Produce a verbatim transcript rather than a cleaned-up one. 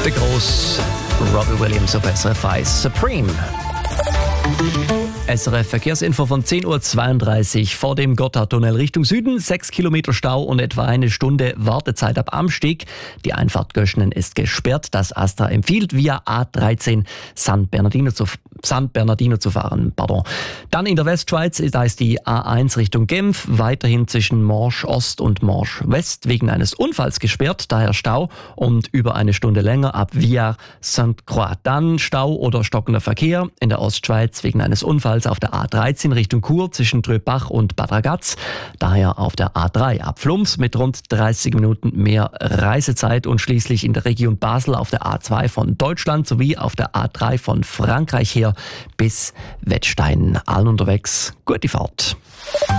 Der Gross Robbie Williams auf S R F eins. Supreme. S R F Verkehrsinfo von zehn Uhr zweiunddreißig vor dem Gotthardtunnel Richtung Süden. Sechs Kilometer Stau und etwa eine Stunde Wartezeit ab Amsteg. Die Einfahrt Göschenen ist gesperrt. Das AStA empfiehlt, via A dreizehn San Bernardino zu, San Bernardino zu fahren. Pardon. Dann in der Westschweiz, da ist die A eins Richtung Genf, weiterhin zwischen Morsch Ost und Morsch West wegen eines Unfalls gesperrt, daher Stau und über eine Stunde länger ab Villars Sainte-Croix. Dann Stau oder stockender Verkehr in der Ostschweiz wegen eines Unfalls auf der A dreizehn Richtung Chur zwischen Tröbach und Bad Ragaz. Daher auf der A drei ab Flums mit rund dreißig Minuten mehr Reisezeit und schließlich in der Region Basel auf der A zwei von Deutschland sowie auf der A drei von Frankreich her bis Wettstein. Allen unterwegs, gute Fahrt.